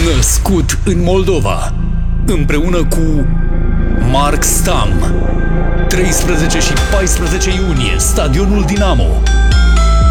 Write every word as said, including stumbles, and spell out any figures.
Născut în Moldova, împreună cu Mark Stam. treisprezece și paisprezece iunie, Stadionul Dinamo.